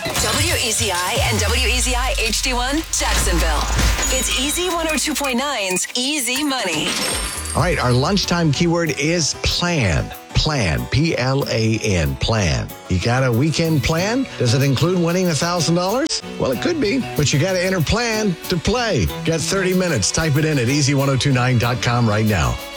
WEZI and WEZI HD1 Jacksonville. It's Easy 102.9's Easy Money. All right, our lunchtime keyword is plan. Plan, P-L-A-N, plan. You got a weekend plan? Does it include winning $1,000? Well, it could be, but you got to enter plan to play. Got 30 minutes. Type it in at easy1029.com right now.